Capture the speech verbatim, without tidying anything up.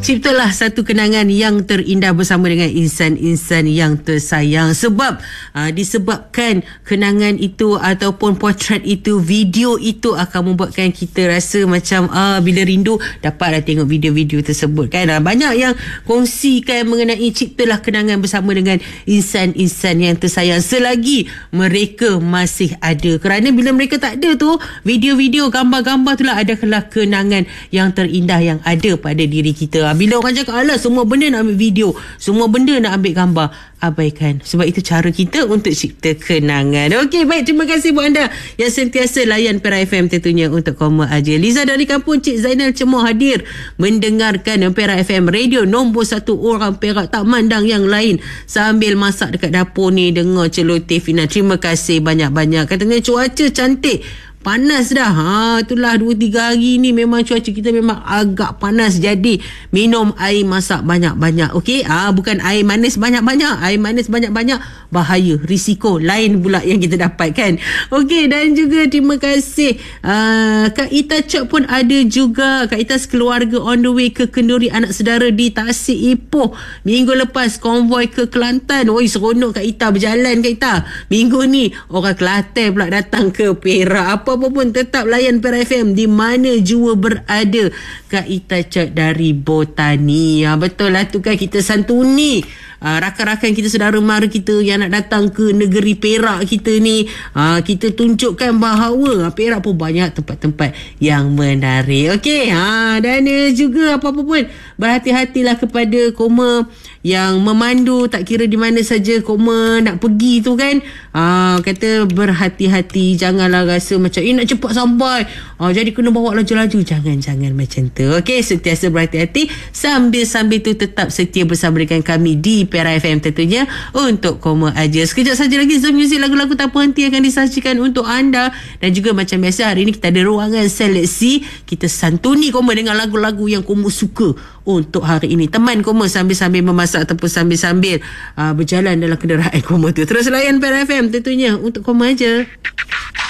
Ciptalah satu kenangan yang terindah bersama dengan insan-insan yang tersayang. Sebab uh, disebabkan kenangan itu ataupun potret itu, video itu akan membuatkan kita rasa macam uh, bila rindu dapatlah tengok video-video tersebut kan. Uh, banyak yang kongsikan mengenai ciptalah kenangan bersama dengan insan-insan yang tersayang selagi mereka masih ada. Kerana bila mereka tak ada tu, video-video, gambar-gambar itulah adalah kenangan yang terindah yang ada pada diri kita. Bila orang cakap, alah semua benda nak ambil video, semua benda nak ambil gambar, abaikan. Sebab itu cara kita untuk cipta kenangan. Okey, baik. Terima kasih buat anda yang sentiasa layan Perak F M tentunya untuk koma aja. Liza dari kampung Cik Zainal Cemoh hadir mendengarkan Perak F M, radio nombor satu orang Perak, tak mandang yang lain. Sambil masak dekat dapur ni, dengar celoteh Fina. Terima kasih banyak-banyak. Katanya cuaca cantik, panas dah. Ha, itulah dua tiga hari ni memang cuaca kita memang agak panas. Jadi minum air masak banyak-banyak. Okey? Ah, bukan air manis banyak-banyak. Air manis banyak-banyak bahaya, risiko lain pula yang kita dapatkan. Okey, dan juga terima kasih uh, Kak Ita Cok pun ada juga. Kak Ita sekeluarga on the way ke kenduri anak saudara di Tasik Ipoh. Minggu lepas konvoi ke Kelantan. Oi, seronok Kak Ita berjalan Kak Ita. Minggu ni orang Kelantan pula datang ke Perak. Apa apa pun tetap layan Perak F M di mana jua berada. Kak Ita Cak dari Botani. Ha, betul lah tu kan, kita santuni ha, rakan-rakan kita, saudara mara kita yang nak datang ke negeri Perak kita ni. Ha, kita tunjukkan bahawa ha, Perak pun banyak tempat-tempat yang menarik. Okey, ha, dan uh, juga apa-apa pun berhati-hatilah kepada koma yang memandu, tak kira di mana saja koma nak pergi tu kan. Ha, kata berhati-hati, janganlah rasa macam eh nak cepat sampai, ha, jadi kena bawa laju-laju. Jangan-jangan macam tu. Okey, sentiasa berhati-hati, sambil-sambil tu tetap setia bersama dengan kami di Perak F M tentunya untuk koma aja. Sekejap saja lagi Zone Music, lagu-lagu tak berhenti akan disajikan untuk anda. Dan juga macam biasa, hari ni kita ada ruangan seleksi. Kita santuni koma dengan lagu-lagu yang koma suka untuk hari ini. Teman koma sambil-sambil memasak ataupun sambil-sambil uh, berjalan dalam kenderaan koma tu. Terus layan Perak F M tentunya untuk koma aja.